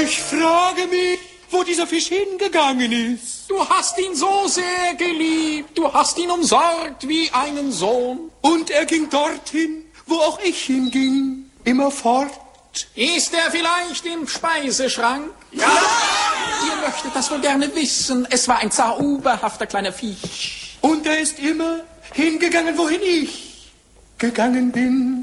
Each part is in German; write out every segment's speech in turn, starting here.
Ich frage mich, wo dieser Fisch hingegangen ist. Du hast ihn so sehr geliebt, du hast ihn umsorgt wie einen Sohn. Und er ging dorthin, wo auch ich hinging, immerfort. Ist er vielleicht im Speiseschrank? Ja! Ihr möchtet das wohl gerne wissen. Es war ein zauberhafter kleiner Fisch. Und er ist immer hingegangen, wohin ich gegangen bin.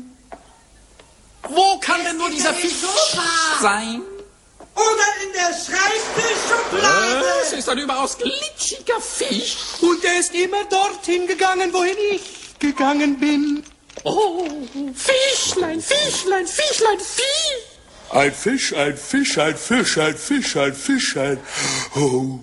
Wo kann denn nur dieser Fisch sein? Oder in der Schreibtischschublade. Es ist ein überaus glitschiger Fisch. Und er ist immer dorthin gegangen, wohin ich gegangen bin. Oh, Fischlein, Fischlein, Fischlein, Fisch. Ein Fisch, ein Fisch, ein Fisch, ein Fisch, ein Fisch, ein... Oh.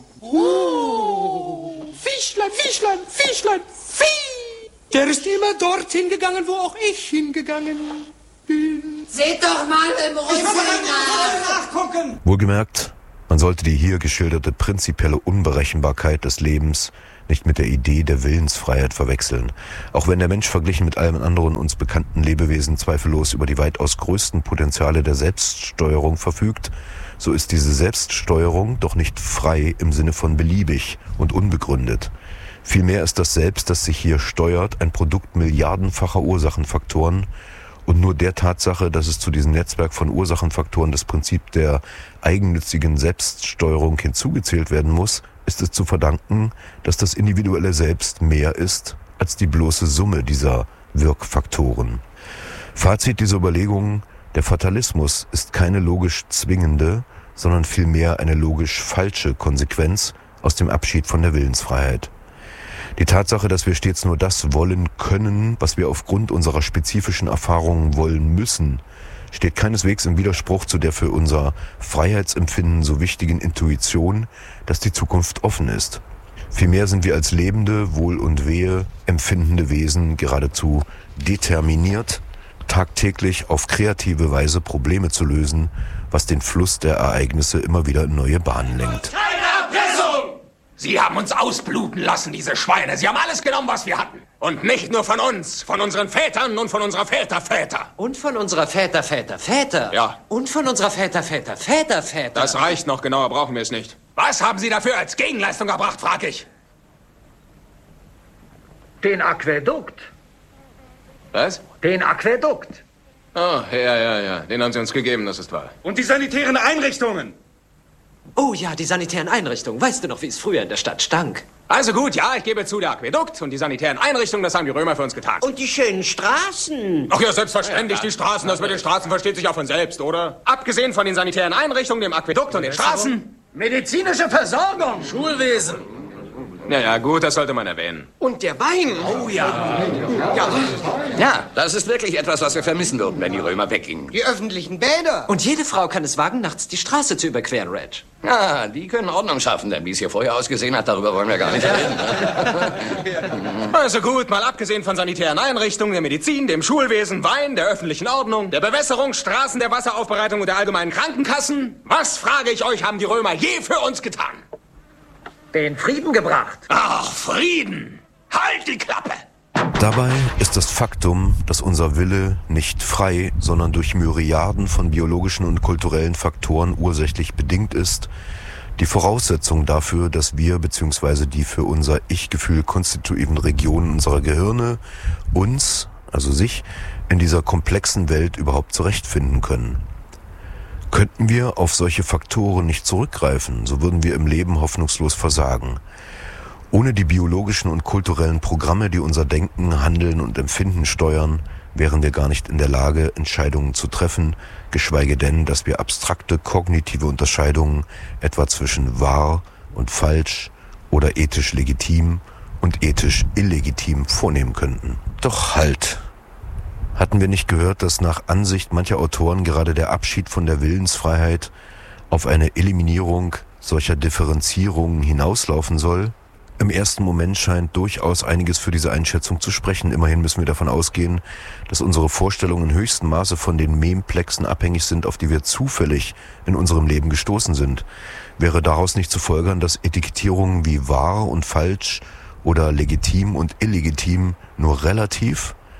Oh, Fischlein, Fischlein, Fischlein, Fisch. Der ist immer dorthin gegangen, wo auch ich hingegangen bin. Seht doch mal im Rücken nachgucken. Wohlgemerkt, man sollte die hier geschilderte prinzipielle Unberechenbarkeit des Lebens nicht mit der Idee der Willensfreiheit verwechseln. Auch wenn der Mensch verglichen mit allen anderen uns bekannten Lebewesen zweifellos über die weitaus größten Potenziale der Selbststeuerung verfügt, so ist diese Selbststeuerung doch nicht frei im Sinne von beliebig und unbegründet. Vielmehr ist das Selbst, das sich hier steuert, ein Produkt milliardenfacher Ursachenfaktoren und nur der Tatsache, dass es zu diesem Netzwerk von Ursachenfaktoren das Prinzip der eigennützigen Selbststeuerung hinzugezählt werden muss, ist es zu verdanken, dass das individuelle Selbst mehr ist als die bloße Summe dieser Wirkfaktoren. Fazit dieser Überlegungen: Der Fatalismus ist keine logisch zwingende, sondern vielmehr eine logisch falsche Konsequenz aus dem Abschied von der Willensfreiheit. Die Tatsache, dass wir stets nur das wollen können, was wir aufgrund unserer spezifischen Erfahrungen wollen müssen, steht keineswegs im Widerspruch zu der für unser Freiheitsempfinden so wichtigen Intuition, dass die Zukunft offen ist. Vielmehr sind wir als lebende, wohl und wehe empfindende Wesen geradezu determiniert, tagtäglich auf kreative Weise Probleme zu lösen, was den Fluss der Ereignisse immer wieder in neue Bahnen lenkt. Sie haben uns ausbluten lassen, diese Schweine. Sie haben alles genommen, was wir hatten. Und nicht nur von uns, von unseren Vätern und von unserer Väter. Und von unserer Väter. Ja. Und von unserer Väter. Das reicht noch, genauer brauchen wir es nicht. Was haben Sie dafür als Gegenleistung erbracht, frag ich? Den Aquädukt. Was? Den Aquädukt. Oh, ja. Den haben Sie uns gegeben, das ist wahr. Und die sanitären Einrichtungen. Oh ja, die sanitären Einrichtungen. Weißt du noch, wie es früher in der Stadt stank? Also gut, ja, ich gebe zu, der Aquädukt und die sanitären Einrichtungen, das haben die Römer für uns getan. Und die schönen Straßen. Ach ja, selbstverständlich, die Straßen, das mit den Straßen versteht sich ja von selbst, oder? Abgesehen von den sanitären Einrichtungen, dem Aquädukt und den Straßen. Medizinische Versorgung. Schulwesen. Ja, gut, das sollte man erwähnen. Und der Wein. Oh ja. Ja, das ist wirklich etwas, was wir vermissen würden, wenn die Römer weggingen. Die öffentlichen Bäder. Und jede Frau kann es wagen, nachts die Straße zu überqueren, Reg. Ja, die können Ordnung schaffen, denn wie es hier vorher ausgesehen hat, darüber wollen wir gar nicht reden. Also gut, mal abgesehen von sanitären Einrichtungen, der Medizin, dem Schulwesen, Wein, der öffentlichen Ordnung, der Bewässerung, Straßen, der Wasseraufbereitung und der allgemeinen Krankenkassen. Was, frage ich euch, haben die Römer je für uns getan? Den Frieden gebracht. Ach, Frieden! Halt die Klappe! Dabei ist das Faktum, dass unser Wille nicht frei, sondern durch Myriaden von biologischen und kulturellen Faktoren ursächlich bedingt ist, die Voraussetzung dafür, dass wir bzw. die für unser Ich-Gefühl konstituierenden Regionen unserer Gehirne uns, also sich, in dieser komplexen Welt überhaupt zurechtfinden können. Könnten wir auf solche Faktoren nicht zurückgreifen, so würden wir im Leben hoffnungslos versagen. Ohne die biologischen und kulturellen Programme, die unser Denken, Handeln und Empfinden steuern, wären wir gar nicht in der Lage, Entscheidungen zu treffen, geschweige denn, dass wir abstrakte kognitive Unterscheidungen etwa zwischen wahr und falsch oder ethisch legitim und ethisch illegitim vornehmen könnten. Doch halt! Hatten wir nicht gehört, dass nach Ansicht mancher Autoren gerade der Abschied von der Willensfreiheit auf eine Eliminierung solcher Differenzierungen hinauslaufen soll? Im ersten Moment scheint durchaus einiges für diese Einschätzung zu sprechen. Immerhin müssen wir davon ausgehen, dass unsere Vorstellungen in höchstem Maße von den Memplexen abhängig sind, auf die wir zufällig in unserem Leben gestoßen sind. Wäre daraus nicht zu folgern, dass Etikettierungen wie wahr und falsch oder legitim und illegitim nur relativ,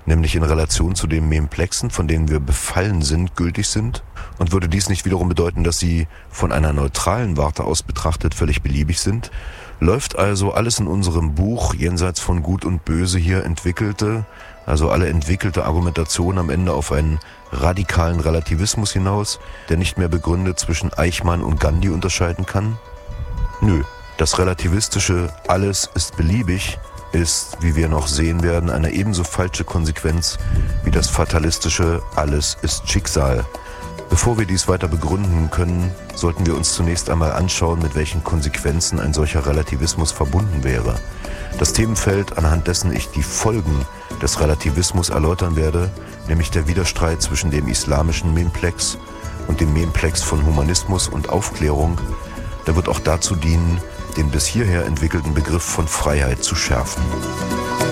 nämlich in Relation zu den Memplexen, von denen wir befallen sind, gültig sind? Und würde dies nicht wiederum bedeuten, dass sie von einer neutralen Warte aus betrachtet völlig beliebig sind? Läuft also alles in unserem Buch jenseits von Gut und Böse hier entwickelte, also alle entwickelte Argumentation am Ende auf einen radikalen Relativismus hinaus, der nicht mehr begründet zwischen Eichmann und Gandhi unterscheiden kann? Nö, das relativistische Alles ist beliebig ist, wie wir noch sehen werden, eine ebenso falsche Konsequenz wie das fatalistische Alles ist Schicksal. Bevor wir dies weiter begründen können, sollten wir uns zunächst einmal anschauen, mit welchen Konsequenzen ein solcher Relativismus verbunden wäre. Das Themenfeld, anhand dessen ich die Folgen des Relativismus erläutern werde, nämlich der Widerstreit zwischen dem islamischen Memplex und dem Memplex von Humanismus und Aufklärung, der wird auch dazu dienen, den bis hierher entwickelten Begriff von Freiheit zu schärfen.